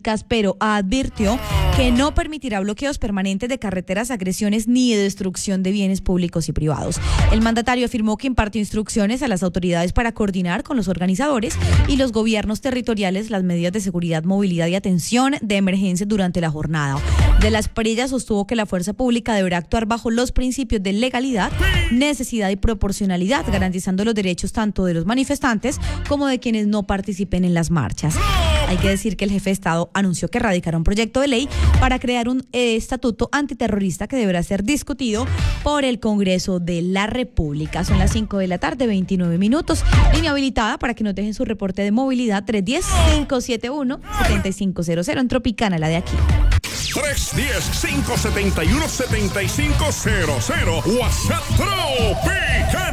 públicas, pero advirtió que no permitirá bloqueos permanentes de carreteras, agresiones ni de destrucción de bienes públicos y privados. El mandatario afirmó que impartió instrucciones a las autoridades para coordinar con los organizadores y los gobiernos territoriales las medidas de seguridad, movilidad y atención de emergencia durante la jornada. De las Espriella sostuvo que la fuerza pública deberá actuar bajo los principios de legalidad, necesidad y proporcionalidad, garantizando los derechos tanto de los manifestantes como de quienes no participen en las marchas. Hay que decir que el jefe de Estado anunció que radicará un proyecto de ley para crear un estatuto antiterrorista que deberá ser discutido por el Congreso de la República. Son las 5 de la tarde, 29 minutos. Línea habilitada para que nos dejen su reporte de movilidad 310-571-7500 en Tropicana, la de aquí. 310-571-7500. WhatsApp Tropicana.